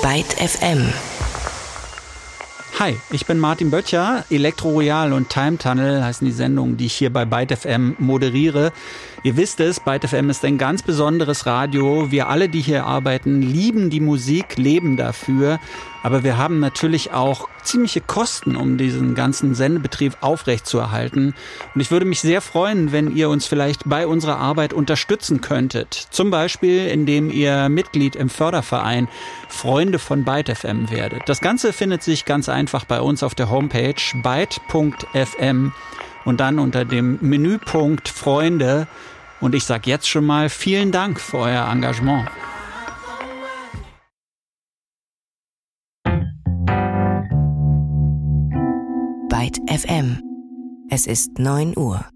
Byte FM. Hi, ich bin Martin Böttcher. Elektro Royal und Time Tunnel heißen die Sendungen, die ich hier bei Byte FM moderiere. Ihr wisst es, Byte FM ist ein ganz besonderes Radio. Wir alle, die hier arbeiten, lieben die Musik, leben dafür. Aber wir haben natürlich auch ziemliche Kosten, um diesen ganzen Sendebetrieb aufrechtzuerhalten. Und ich würde mich sehr freuen, wenn ihr uns vielleicht bei unserer Arbeit unterstützen könntet. Zum Beispiel, indem ihr Mitglied im Förderverein Freunde von Byte FM werdet. Das Ganze findet sich ganz einfach bei uns auf der Homepage byte.fm und dann unter dem Menüpunkt Freunde. Und ich sage jetzt schon mal vielen Dank für euer Engagement. Byte FM. Es ist 9 Uhr.